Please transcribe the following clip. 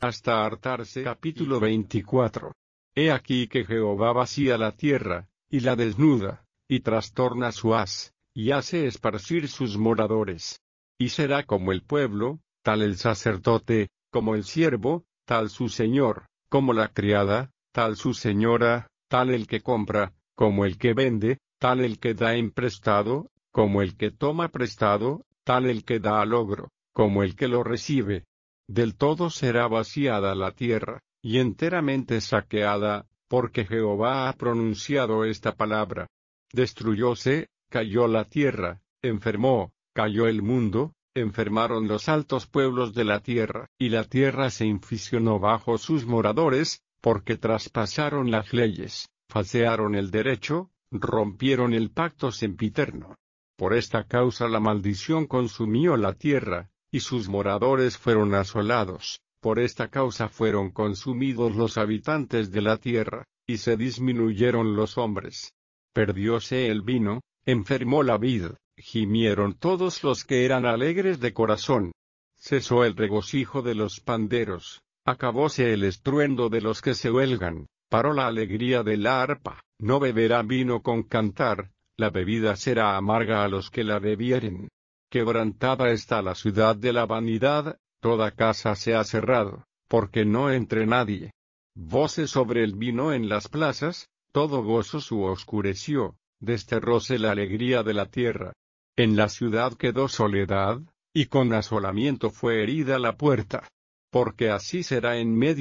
hasta hartarse. Capítulo 24. He aquí que Jehová vacía la tierra, y la desnuda, y trastorna su haz, y hace esparcir sus moradores. Y será como el pueblo, tal el sacerdote, como el siervo, tal su señor, como la criada, tal su señora, tal el que compra, como el que vende, tal el que da en prestado, como el que toma prestado, tal el que da al ogro, como el que lo recibe. Del todo será vaciada la tierra, y enteramente saqueada, porque Jehová ha pronunciado esta palabra. Destruyóse, cayó la tierra, enfermó, cayó el mundo, enfermaron los altos pueblos de la tierra, y la tierra se inficionó bajo sus moradores, porque traspasaron las leyes, falsearon el derecho, rompieron el pacto sempiterno. Por esta causa la maldición consumió la tierra, y sus moradores fueron asolados. Por esta causa fueron consumidos los habitantes de la tierra, y se disminuyeron los hombres. Perdióse el vino, enfermó la vid, gimieron todos los que eran alegres de corazón. Cesó el regocijo de los panderos, acabóse el estruendo de los que se huelgan, paró la alegría de la arpa, no beberá vino con cantar, la bebida será amarga a los que la bebieren. Quebrantada está la ciudad de la vanidad, toda casa se ha cerrado, porque no entre nadie. Voces sobre el vino en las plazas, todo gozo su oscureció, desterróse la alegría de la tierra. En la ciudad quedó soledad, y con asolamiento fue herida la puerta. Porque así será en medio